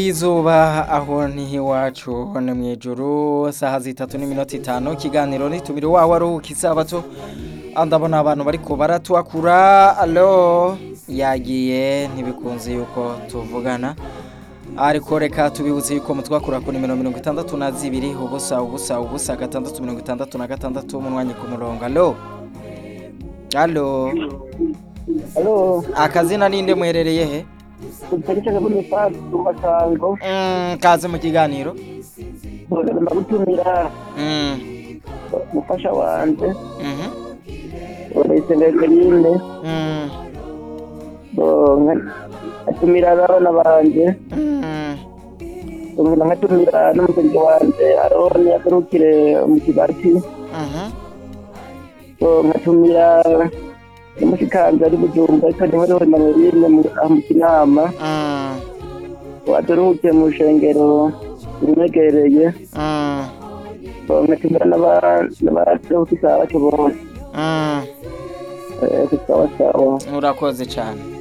Izuba aho ni iwacu ni mwijuru saha 3:05 ikiganiro nitumire wawe aruhuka isabato ndabona abantu bariko baratuakura allo yagiye ntibikunze yuko tuvugana ariko reka tubibutse yuko mutwakura ku nimero 62 ubusa 666 mu mwanya ku murongo allo Halo, akazina ninde muherereye he utarika kabone fasi tumasango. Kaze mu kiganiro. Ndagutumira. Mufasha wanje. Uretse ngerinde. Atumira abana banje. Ngatumira n'umugenzi wanje Aroni agarukire mu kibati. Ngatumira umushikanje ari Bujumbura ariko niho rero Manueline mu kinama waturuke mu shengero rimegereye ngatumira n'abato kisaba cyo bose sawa urakoze cyane.